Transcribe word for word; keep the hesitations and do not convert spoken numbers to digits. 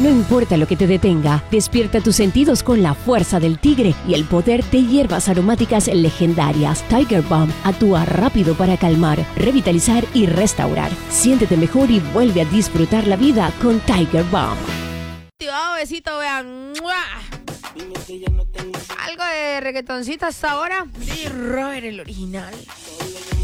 No importa lo que te detenga, despierta tus sentidos con la fuerza del tigre y el poder de hierbas aromáticas legendarias. Tiger Balm actúa rápido para calmar, revitalizar y restaurar. Siéntete mejor y vuelve a disfrutar la vida con Tiger Balm. Besito, vean. Algo de reggaetoncito hasta ahora. Sí, Robert, el original.